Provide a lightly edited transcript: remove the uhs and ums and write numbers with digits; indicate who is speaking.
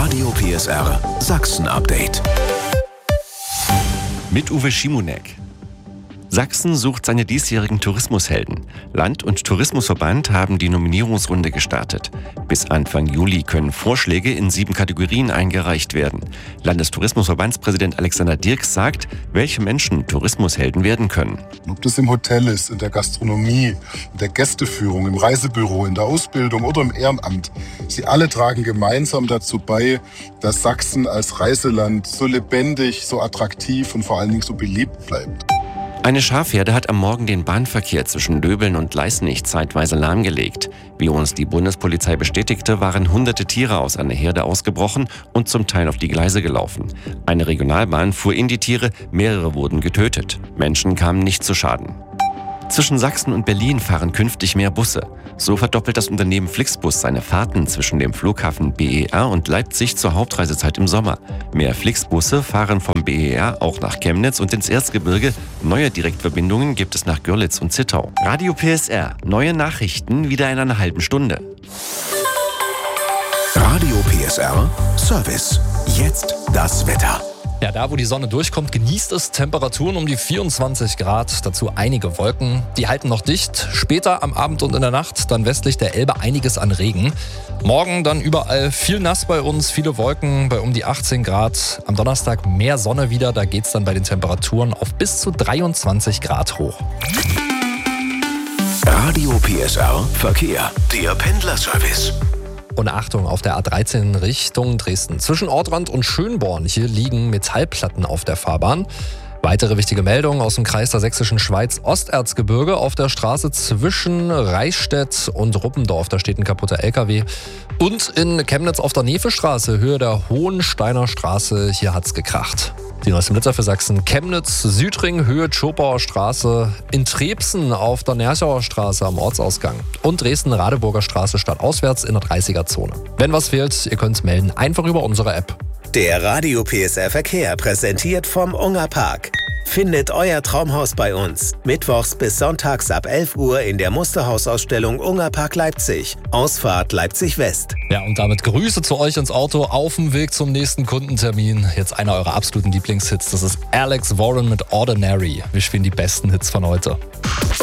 Speaker 1: Radio PSR Sachsen-Update.
Speaker 2: Mit Uwe Schimonek. Sachsen sucht seine diesjährigen Tourismushelden. Land- und Tourismusverband haben die Nominierungsrunde gestartet. Bis Anfang Juli können Vorschläge in 7 Kategorien eingereicht werden. Landestourismusverbandspräsident Alexander Dirks sagt, welche Menschen Tourismushelden werden können.
Speaker 3: Ob das im Hotel ist, in der Gastronomie, in der Gästeführung, im Reisebüro, in der Ausbildung oder im Ehrenamt. Sie alle tragen gemeinsam dazu bei, dass Sachsen als Reiseland so lebendig, so attraktiv und vor allen Dingen so beliebt bleibt.
Speaker 2: Eine Schafherde hat am Morgen den Bahnverkehr zwischen Döbeln und Leißnich zeitweise lahmgelegt. Wie uns die Bundespolizei bestätigte, waren hunderte Tiere aus einer Herde ausgebrochen und zum Teil auf die Gleise gelaufen. Eine Regionalbahn fuhr in die Tiere, mehrere wurden getötet. Menschen kamen nicht zu Schaden. Zwischen Sachsen und Berlin fahren künftig mehr Busse. So verdoppelt das Unternehmen Flixbus seine Fahrten zwischen dem Flughafen BER und Leipzig zur Hauptreisezeit im Sommer. Mehr Flixbusse fahren vom BER auch nach Chemnitz und ins Erzgebirge. Neue Direktverbindungen gibt es nach Görlitz und Zittau. Radio PSR. Neue Nachrichten wieder in einer halben Stunde.
Speaker 1: Radio PSR Service. Jetzt das Wetter.
Speaker 4: Ja, da wo die Sonne durchkommt, genießt es Temperaturen um die 24 Grad, dazu einige Wolken. Die halten noch dicht. Später am Abend und in der Nacht dann westlich der Elbe einiges an Regen. Morgen dann überall viel nass bei uns, viele Wolken bei um die 18 Grad. Am Donnerstag mehr Sonne wieder, da geht's dann bei den Temperaturen auf bis zu 23 Grad hoch.
Speaker 1: Radio PSR Verkehr, der Pendlerservice.
Speaker 4: Und Achtung, auf der A13 Richtung Dresden. Zwischen Ortrand und Schönborn, hier liegen Metallplatten auf der Fahrbahn. Weitere wichtige Meldungen aus dem Kreis der Sächsischen Schweiz, Osterzgebirge. Auf der Straße zwischen Reichstätt und Ruppendorf, da steht ein kaputter LKW. Und in Chemnitz auf der Nefestraße, Höhe der Hohensteiner Straße, hier hat's gekracht. Die neuesten Blitzer für Sachsen: Chemnitz, Südring, Höhe Tschopauer Straße, in Trebsen auf der Nerchauer Straße am Ortsausgang und Dresden-Radeburger Straße stadtauswärts in der 30er-Zone. Wenn was fehlt, ihr könnt melden, einfach über unsere App.
Speaker 5: Der Radio PSR Verkehr präsentiert vom Unger Park. Findet euer Traumhaus bei uns. Mittwochs bis sonntags ab 11 Uhr in der Musterhausausstellung Unger Park Leipzig. Ausfahrt Leipzig West.
Speaker 4: Ja, und damit Grüße zu euch ins Auto auf dem Weg zum nächsten Kundentermin. Jetzt einer eurer absoluten Lieblingshits. Das ist Alex Warren mit Ordinary. Wir spielen die besten Hits von heute.